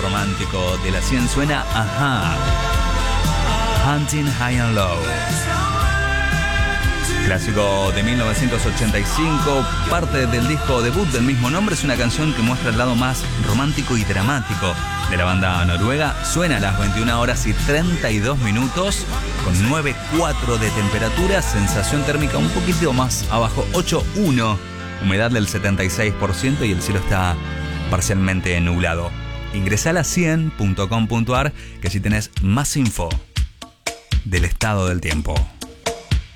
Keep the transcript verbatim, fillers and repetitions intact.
romántico de la cien suena Ajá, Hunting High and Low. Clásico de mil novecientos ochenta y cinco, parte del disco debut del mismo nombre, es una canción que muestra el lado más romántico y dramático de la banda noruega. Suena a las veintiuna horas y treinta y dos minutos, con nueve coma cuatro de temperatura, sensación térmica un poquito más abajo, ocho coma uno, humedad del setenta y seis por ciento y el cielo está parcialmente nublado. Ingresá a la cien punto com punto ar que así tenés más info del estado del tiempo.